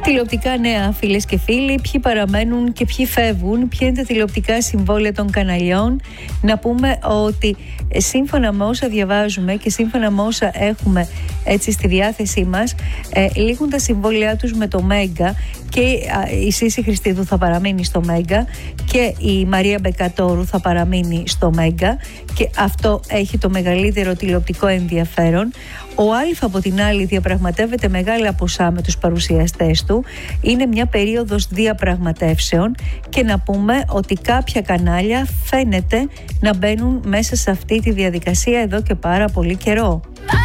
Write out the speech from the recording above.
Τηλεοπτικά νέα, φίλες και φίλοι, ποιοι παραμένουν και ποιοι φεύγουν, ποια είναι τα τηλεοπτικά συμβόλαια των καναλιών. Να πούμε ότι σύμφωνα με όσα διαβάζουμε και σύμφωνα με όσα έχουμε έτσι στη διάθεσή μας, λήγουν τα συμβόλαιά τους με το Μέγκα, και η Σύση Χριστίδου θα παραμείνει στο Μέγκα και η Μαρία Μπεκατόρου θα παραμείνει στο Μέγκα, και αυτό έχει το μεγαλύτερο τηλεοπτικό ενδιαφέρον. Ο Άλφα από την άλλη διαπραγματεύεται μεγάλα ποσά με τους παρουσιαστές του. Είναι μια περίοδος διαπραγματεύσεων, και να πούμε ότι κάποια κανάλια φαίνεται να μπαίνουν μέσα σε αυτή τη διαδικασία εδώ και πάρα πολύ καιρό.